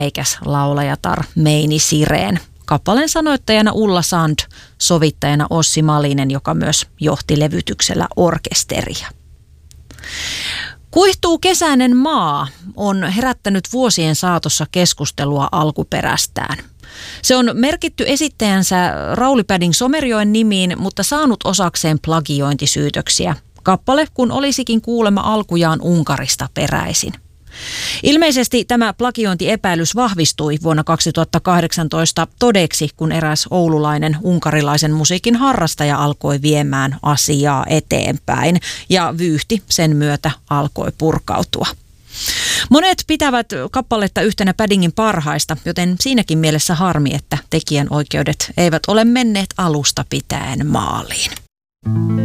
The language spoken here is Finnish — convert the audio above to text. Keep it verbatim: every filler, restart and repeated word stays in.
eikäs laulajatar Meini Sireen. Kappaleen sanoittajana Ulla Sand, sovittajana Ossi Malinen, joka myös johti levytyksellä orkesteria. Kuihtuu kesäinen maa on herättänyt vuosien saatossa keskustelua alkuperästään. Se on merkitty esittäjänsä Rauli Päding Somerjoen nimiin, mutta saanut osakseen plagiointisyytöksiä. Kappale kun olisikin kuulemma alkujaan Unkarista peräisin. Ilmeisesti tämä plagiointiepäilys vahvistui vuonna kaksituhattakahdeksantoista todeksi, kun eräs oululainen unkarilaisen musiikin harrastaja alkoi viemään asiaa eteenpäin ja vyyhti sen myötä alkoi purkautua. Monet pitävät kappaletta yhtenä Pädingin parhaista, joten siinäkin mielessä harmi, että tekijänoikeudet eivät ole menneet alusta pitäen maaliin.